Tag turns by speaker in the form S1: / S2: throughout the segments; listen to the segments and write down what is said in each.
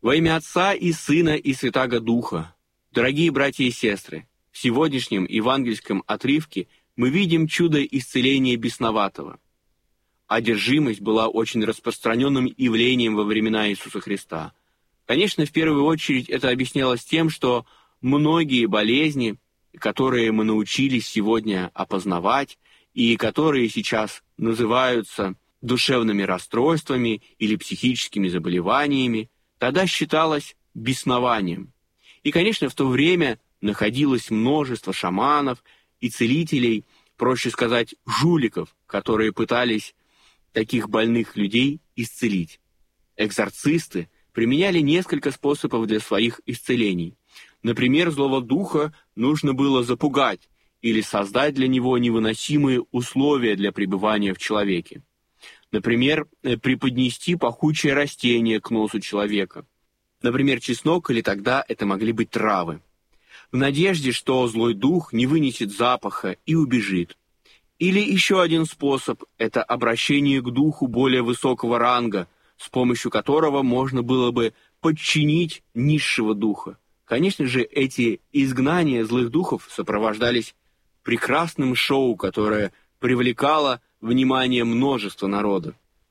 S1: Во имя Отца и Сына и Святаго Духа. Дорогие братья и сестры, в сегодняшнем евангельском отрывке мы видим чудо исцеления бесноватого. Одержимость была очень распространенным явлением во времена Иисуса Христа. Конечно, в первую очередь это объяснялось тем, что многие болезни, которые мы научились сегодня опознавать и которые сейчас называются душевными расстройствами или психическими заболеваниями, тогда считалось беснованием. И, конечно, в то время находилось множество шаманов и целителей, проще сказать, жуликов, которые пытались таких больных людей исцелить. Экзорцисты применяли несколько способов для своих исцелений. Например, злого духа нужно было запугать или создать для него невыносимые условия для пребывания в человеке. Например, преподнести пахучее растение к носу человека. Например, чеснок, или тогда это могли быть травы. В надежде, что злой дух не вынесет запаха и убежит. Или еще один способ – это обращение к духу более высокого ранга, с помощью которого можно было бы подчинить низшего духа. Конечно же, эти изгнания злых духов сопровождались прекрасным шоу, которое привлекало внимание множества народа.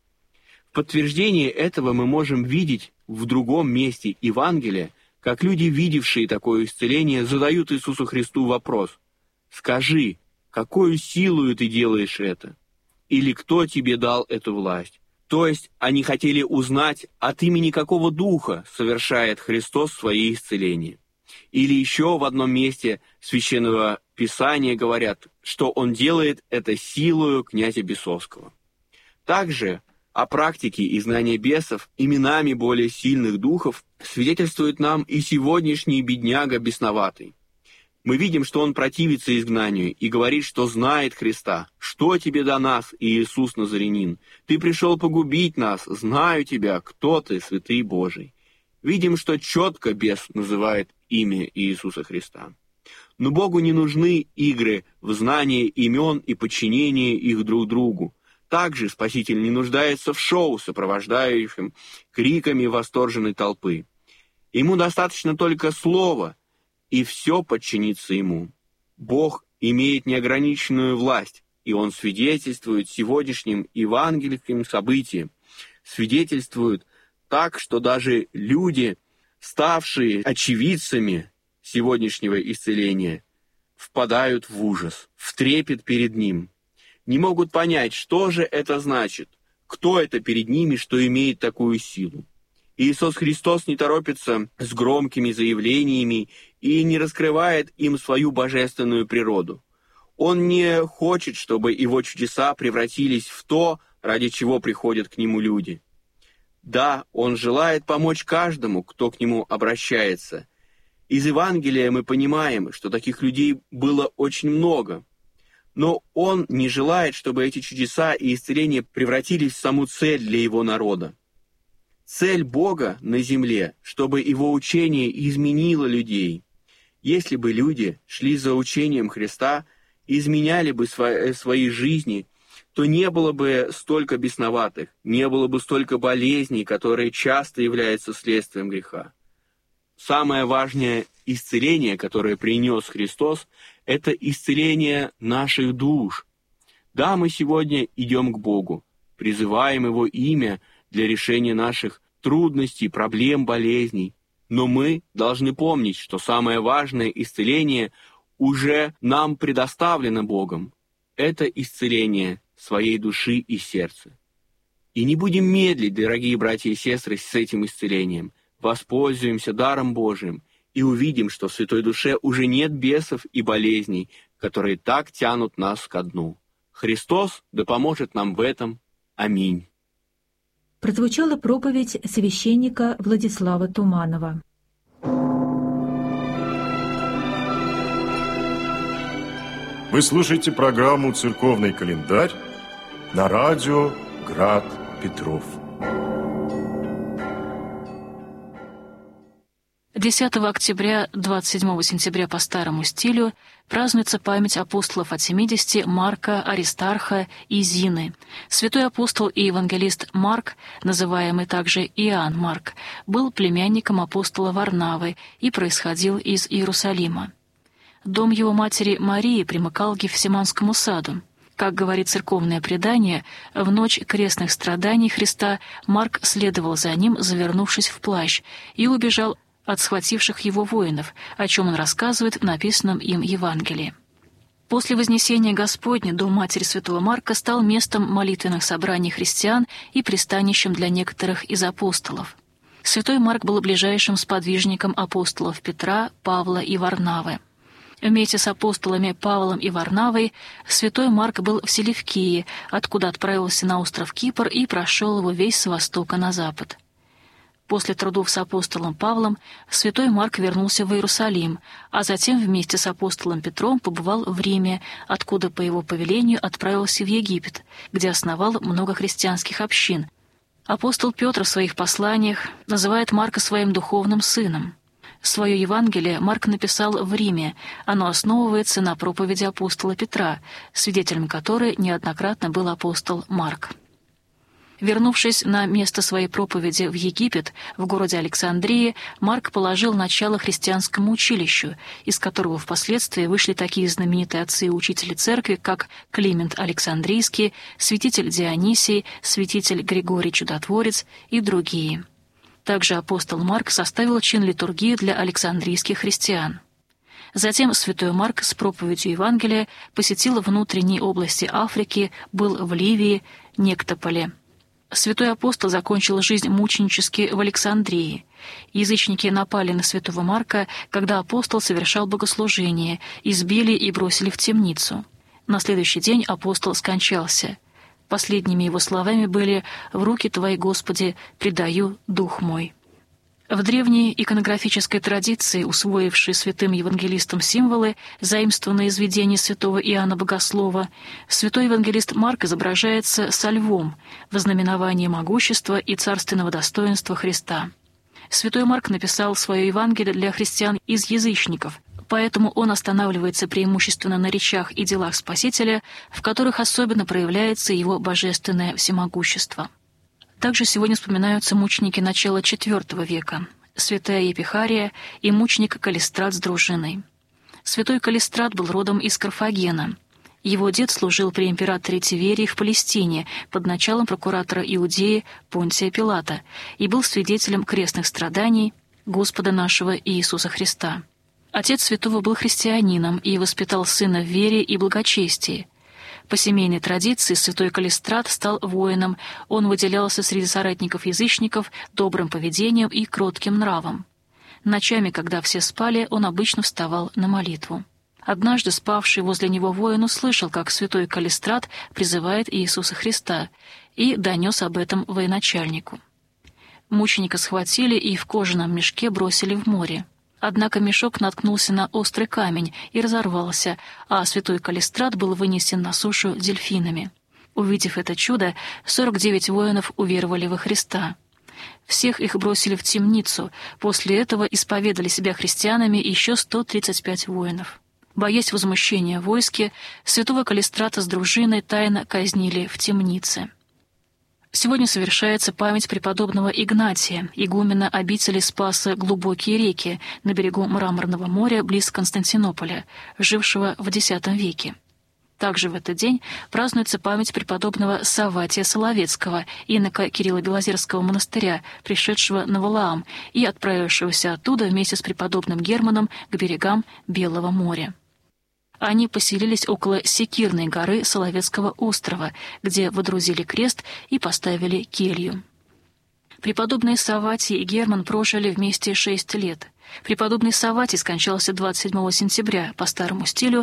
S1: В подтверждение этого мы можем видеть в другом месте Евангелия, как люди, видевшие такое исцеление, задают Иисусу Христу вопрос: «Скажи, какою силою ты делаешь это? Или кто тебе дал эту власть?» То есть они хотели узнать, от имени какого духа совершает Христос свои исцеления. Или еще в одном месте Священного Писания говорят, что Он делает это силою князя бесовского. Также о практике изгнания бесов именами более сильных духов свидетельствует нам и сегодняшний бедняга бесноватый. Мы видим, что он противится изгнанию и говорит, что знает Христа. «Что тебе до нас, Иисус Назарянин? Ты пришел погубить нас. Знаю тебя, кто ты, святый Божий». Видим, что четко бес называет имя Иисуса Христа. Но Богу не нужны игры в знание имен и подчинение их друг другу. Также Спаситель не нуждается в шоу, сопровождающем криками восторженной толпы. Ему достаточно только слова, и все подчинится Ему. Бог имеет неограниченную власть, и Он свидетельствует сегодняшним евангельским событиям, свидетельствует так, что даже люди, ставшие очевидцами сегодняшнего исцеления, впадают в ужас, в трепет перед Ним, не могут понять, что же это значит, кто это перед ними, что имеет такую силу. Иисус Христос не торопится с громкими заявлениями и не раскрывает им свою божественную природу. Он не хочет, чтобы Его чудеса превратились в то, ради чего приходят к Нему люди. Да, Он желает помочь каждому, кто к Нему обращается. Из Евангелия мы понимаем, что таких людей было очень много. Но Он не желает, чтобы эти чудеса и исцеления превратились в саму цель для Его народа. Цель Бога на земле, чтобы Его учение изменило людей. Если бы люди шли за учением Христа, изменяли бы свои жизни, то не было бы столько бесноватых, не было бы столько болезней, которые часто являются следствием греха. Самое важное исцеление, которое принес Христос, это исцеление наших душ. Да, мы сегодня идем к Богу, призываем Его имя для решения наших трудностей, проблем, болезней. Но мы должны помнить, что самое важное исцеление уже нам предоставлено Богом. Это исцеление своей души и сердца. И не будем медлить, дорогие братья и сестры, с этим исцелением. Воспользуемся даром Божиим и увидим, что в святой душе уже нет бесов и болезней, которые так тянут нас ко дну. Христос да поможет нам в этом. Аминь.
S2: Прозвучала проповедь священника Владислава Туманова.
S3: Вы слушаете программу «Церковный календарь» на радио «Град Петров».
S4: 10 октября, 27 сентября по старому стилю празднуется память апостолов от 70 Марка, Аристарха и Зины. Святой апостол и евангелист Марк, называемый также Иоанн Марк, был племянником апостола Варнавы и происходил из Иерусалима. Дом его матери Марии примыкал к Гефсиманскому саду. Как говорит церковное предание, в ночь крестных страданий Христа Марк следовал за ним, завернувшись в плащ, и убежал от схвативших его воинов, о чем он рассказывает в написанном им Евангелии. После Вознесения Господня дом матери святого Марка стал местом молитвенных собраний христиан и пристанищем для некоторых из апостолов. Святой Марк был ближайшим сподвижником апостолов Петра, Павла и Варнавы. Вместе с апостолами Павлом и Варнавой святой Марк был в Селевкии, откуда отправился на остров Кипр и прошел его весь с востока на запад. После трудов с апостолом Павлом святой Марк вернулся в Иерусалим, а затем вместе с апостолом Петром побывал в Риме, откуда по его повелению отправился в Египет, где основал много христианских общин. Апостол Петр в своих посланиях называет Марка своим духовным сыном. Свое Евангелие Марк написал в Риме, оно основывается на проповеди апостола Петра, свидетелем которой неоднократно был апостол Марк. Вернувшись на место своей проповеди в Египет, в городе Александрии, Марк положил начало христианскому училищу, из которого впоследствии вышли такие знаменитые отцы и учители церкви, как Климент Александрийский, святитель Дионисий, святитель Григорий Чудотворец и другие. Также апостол Марк составил чин литургии для александрийских христиан. Затем святой Марк с проповедью Евангелия посетил внутренние области Африки, был в Ливии, Нектополе. Святой апостол закончил жизнь мученически в Александрии. Язычники напали на святого Марка, когда апостол совершал богослужение, избили и бросили в темницу. На следующий день апостол скончался. Последними его словами были «В руки Твои, Господи, предаю дух мой». В древней иконографической традиции, усвоившей святым евангелистом символы, заимствованные из видений святого Иоанна Богослова, святой евангелист Марк изображается со львом, во знаменовании могущества и царственного достоинства Христа. Святой Марк написал свое Евангелие для христиан из язычников, поэтому он останавливается преимущественно на речах и делах Спасителя, в которых особенно проявляется его божественное всемогущество. Также сегодня вспоминаются мученики начала IV века, святая Епихария и мученик Калистрат с дружиной. Святой Калистрат был родом из Карфагена. Его дед служил при императоре Тиверии в Палестине под началом прокуратора Иудеи Понтия Пилата и был свидетелем крестных страданий Господа нашего Иисуса Христа. Отец святого был христианином и воспитал сына в вере и благочестии. По семейной традиции святой Калистрат стал воином, он выделялся среди соратников-язычников добрым поведением и кротким нравом. Ночами, когда все спали, он обычно вставал на молитву. Однажды спавший возле него воин услышал, как святой Калистрат призывает Иисуса Христа, и донес об этом военачальнику. Мученика схватили и в кожаном мешке бросили в море. Однако мешок наткнулся на острый камень и разорвался, а святой Калистрат был вынесен на сушу дельфинами. Увидев это чудо, 49 воинов уверовали во Христа. Всех их бросили в темницу, после этого исповедали себя христианами еще 135 воинов. Боясь возмущения в войске, святого Калистрата с дружиной тайно казнили в темнице. Сегодня совершается память преподобного Игнатия, игумена обители Спаса Глубокие реки на берегу Мраморного моря близ Константинополя, жившего в X веке. Также в этот день празднуется память преподобного Савватия Соловецкого, инока Кирилло-Белозерского монастыря, пришедшего на Валаам и отправившегося оттуда вместе с преподобным Германом к берегам Белого моря. Они поселились около Секирной горы Соловецкого острова, где водрузили крест и поставили келью. Преподобные Савватий и Герман прожили вместе 6 лет. Преподобный Савватий скончался 27 сентября по старому стилю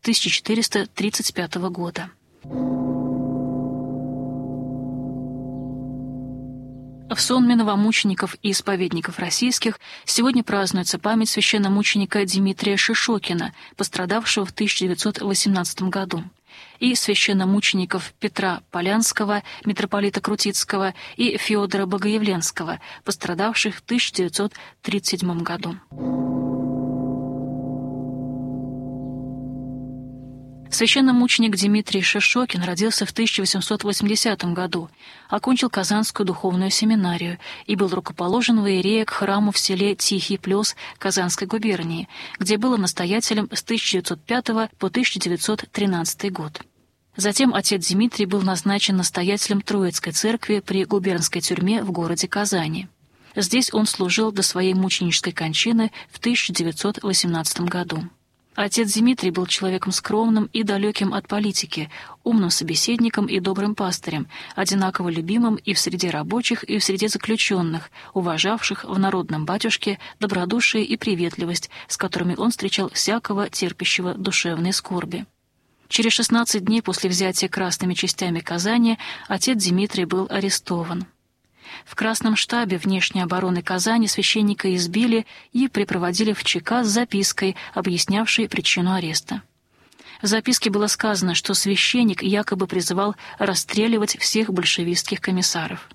S4: 1435 года. В сонме новомучеников и исповедников российских сегодня празднуется память священномученика Дмитрия Шишокина, пострадавшего в 1918 году. и священномучеников Петра Полянского, митрополита Крутицкого, и Феодора Богоявленского, пострадавших в 1937 году. Священномученик Дмитрий Шишокин родился в 1880 году, окончил Казанскую духовную семинарию и был рукоположен в иерея к храму в селе Тихий Плес Казанской губернии, где был настоятелем с 1905 по 1913 год. Затем отец Дмитрий был назначен настоятелем Троицкой церкви при губернской тюрьме в городе Казани. Здесь он служил до своей мученической кончины в 1918 году. Отец Дмитрий был человеком скромным и далеким от политики, умным собеседником и добрым пастырем, одинаково любимым и в среде рабочих, и в среде заключенных, уважавших в народном батюшке добродушие и приветливость, с которыми он встречал всякого терпящего душевной скорби. Через 16 дней после взятия красными частями Казани отец Дмитрий был арестован. В Красном штабе внешней обороны Казани священника избили и припроводили в ЧК с запиской, объяснявшей причину ареста. В записке было сказано, что священник якобы призывал расстреливать всех большевистских комиссаров.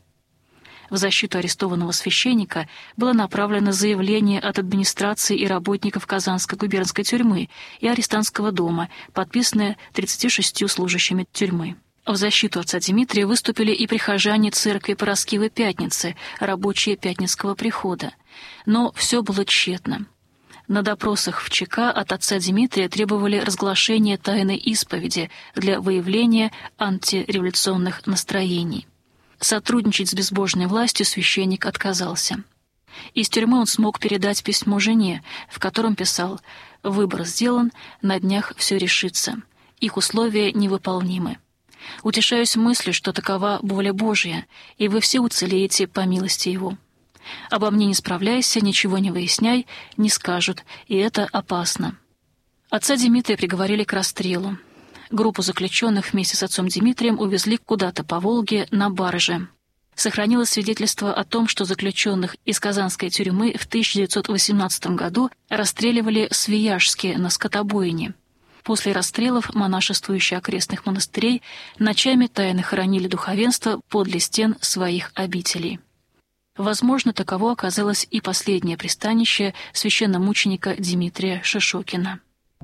S4: В защиту арестованного священника было направлено заявление от администрации и работников Казанской губернской тюрьмы и арестантского дома, подписанное 36 служащими тюрьмы. В защиту отца Дмитрия выступили и прихожане церкви Параскевой Пятницы, рабочие Пятницкого прихода. Но все было тщетно. На допросах в ЧК от отца Дмитрия требовали разглашения тайной исповеди для выявления антиреволюционных настроений. Сотрудничать с безбожной властью священник отказался. Из тюрьмы он смог передать письмо жене, в котором писал: «Выбор сделан, на днях все решится. Их условия невыполнимы. Утешаюсь мыслью, что такова воля Божья, и вы все уцелеете по милости Его. Обо мне не справляйся, ничего не выясняй, не скажут, и это опасно». Отца Дмитрия приговорили к расстрелу. Группу заключенных вместе с отцом Дмитрием увезли куда-то по Волге на барже. Сохранилось свидетельство о том, что заключенных из Казанской тюрьмы в 1918 году расстреливали в Свияжске на скотобойне. После расстрелов монашествующие окрестных монастырей ночами тайно хоронили духовенство подле стен своих обителей. Возможно, таково оказалось и последнее пристанище священномученика Дмитрия Шишокина.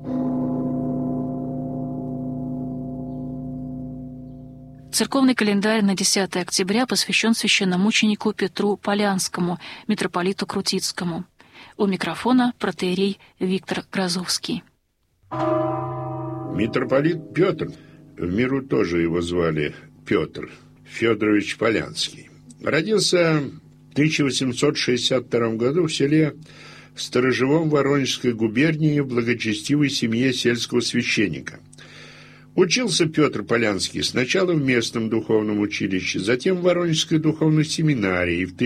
S4: Церковный календарь на 10 октября посвящен священномученику Петру Полянскому, митрополиту Крутицкому. У микрофона протоиерей Виктор Грозовский.
S5: Митрополит Петр, в миру тоже его звали Петр Федорович Полянский, родился в 1862 году в селе Сторожевом Воронежской губернии в благочестивой семье сельского священника. Учился Петр Полянский сначала в местном духовном училище, затем в Воронежской духовной семинарии и в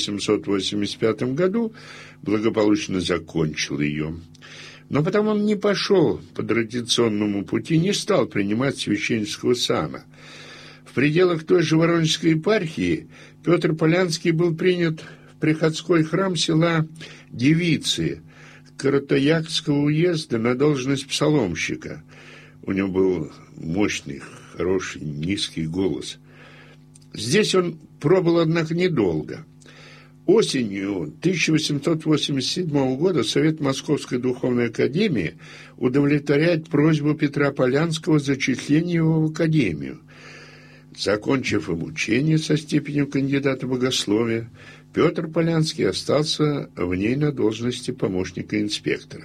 S5: 1885 году благополучно закончил ее. Но потом он не пошел по традиционному пути, не стал принимать священнического сана. В пределах той же Воронежской епархии Петр Полянский был принят в приходской храм села Девицы Каратаякского уезда на должность псаломщика. У него был мощный, хороший, низкий голос. Здесь он пробыл, однако, недолго. Осенью 1887 года Совет Московской Духовной Академии удовлетворяет просьбу Петра Полянского зачисления его в Академию. Закончив обучение со степенью кандидата богословия, Петр Полянский остался в ней на должности помощника инспектора.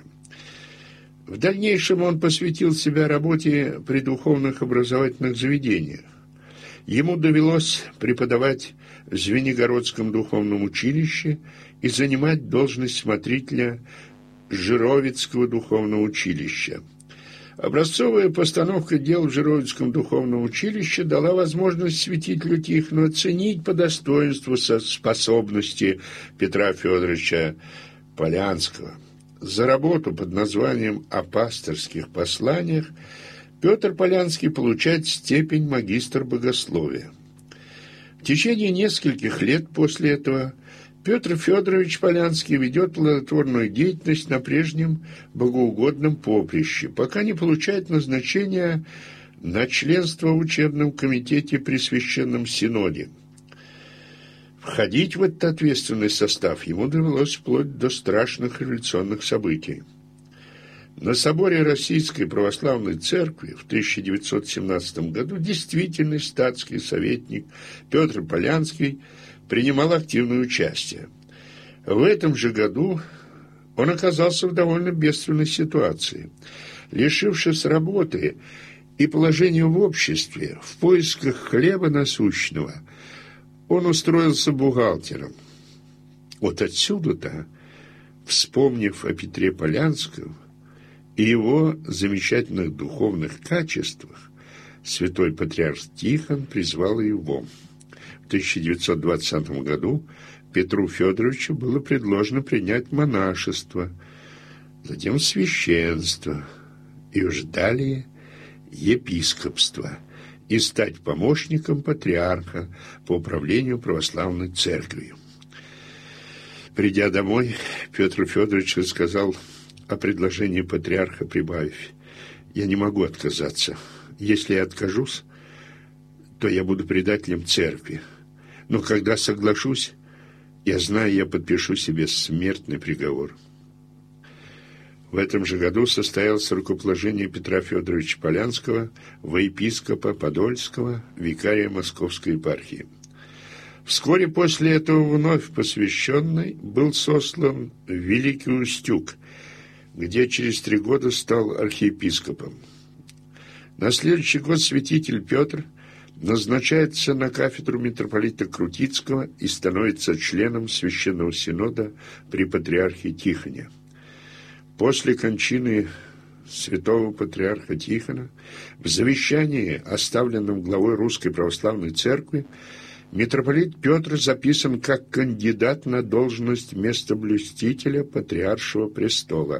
S5: В дальнейшем он посвятил себя работе при духовных образовательных заведениях. Ему довелось преподавать в Звенигородском духовном училище и занимать должность смотрителя Жировицкого духовного училища. Образцовая постановка дел в Жировицком духовном училище дала возможность святителю Тихону оценить по достоинству способности Петра Федоровича Полянского. За работу под названием «О пасторских посланиях» Петр Полянский получает степень магистр богословия. В течение нескольких лет после этого Петр Федорович Полянский ведет плодотворную деятельность на прежнем богоугодном поприще, пока не получает назначения на членство в учебном комитете при Священном Синоде. Входить в этот ответственный состав ему довелось вплоть до страшных революционных событий. На соборе Российской Православной Церкви в 1917 году действительный статский советник Петр Полянский принимал активное участие. В этом же году он оказался в довольно бедственной ситуации. Лишившись работы и положения в обществе, в поисках хлеба насущного, он устроился бухгалтером. Вот отсюда-то, вспомнив о Петре Полянском и его замечательных духовных качествах, святой патриарх Тихон призвал его. В 1920 году Петру Федоровичу было предложено принять монашество, затем священство и уж далее епископство и стать помощником патриарха по управлению православной церковью. Придя домой, Петр Федорович рассказал о предложении патриарха, прибавив: «Я не могу отказаться. Если я откажусь, то я буду предателем церкви. Но когда соглашусь, я знаю, я подпишу себе смертный приговор». В этом же году состоялось рукоположение Петра Федоровича Полянского во епископа Подольского, викария Московской епархии. Вскоре после этого вновь посвященный был сослан в Великий Устюг, где через 3 года стал архиепископом. На следующий год святитель Петр назначается на кафедру митрополита Крутицкого и становится членом Священного Синода при патриархе Тихоне. После кончины святого патриарха Тихона в завещании, оставленном главой Русской Православной Церкви, митрополит Петр записан как кандидат на должность местоблюстителя Патриаршего престола.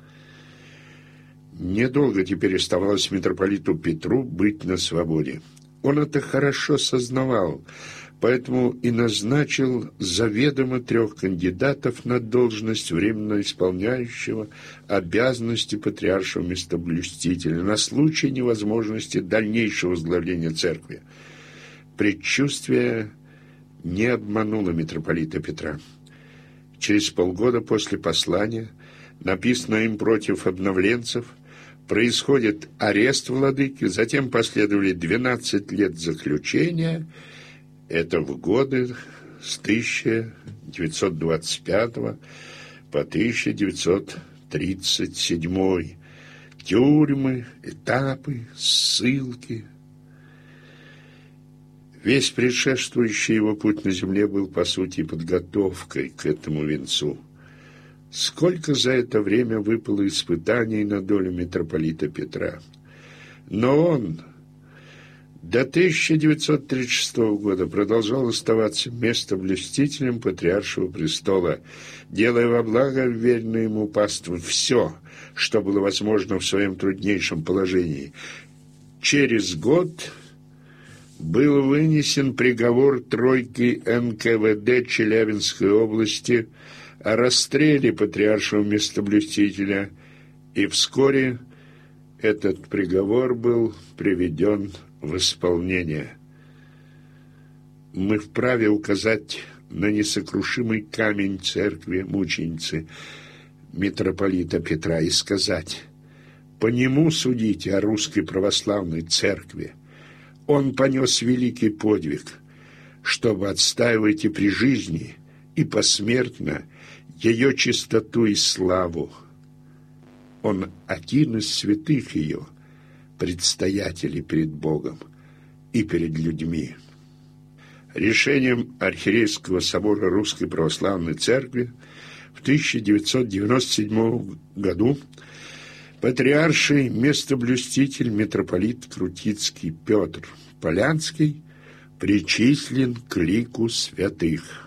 S5: Недолго теперь оставалось митрополиту Петру быть на свободе. Он это хорошо сознавал, поэтому и назначил заведомо 3 кандидатов на должность временно исполняющего обязанности патриаршего местоблюстителя на случай невозможности дальнейшего возглавления церкви. Предчувствие не обмануло митрополита Петра. Через полгода после послания, написанного им против обновленцев, происходит арест владыки, затем последовали 12 лет заключения. Это в годы с 1925 по 1937. Тюрьмы, этапы, ссылки. Весь предшествующий его путь на земле был, по сути, подготовкой к этому венцу. Сколько за это время выпало испытаний на долю митрополита Петра. Но он до 1936 года продолжал оставаться местоблюстителем Патриаршего престола, делая во благо веренной ему паствы все, что было возможно в своем труднейшем положении. Через год был вынесен приговор тройки НКВД Челябинской области о расстреле патриаршего местоблюстителя, и вскоре этот приговор был приведен в исполнение. Мы вправе указать на несокрушимый камень церкви мученицы митрополита Петра и сказать: по нему судите о Русской Православной Церкви. Он понес великий подвиг, чтобы отстаивать и при жизни, и посмертно ее чистоту и славу. Он один из святых ее, предстоятелей перед Богом и перед людьми. Решением Архиерейского собора Русской Православной Церкви в 1997 году патриарший местоблюститель митрополит Крутицкий Петр Полянский причислен к лику святых.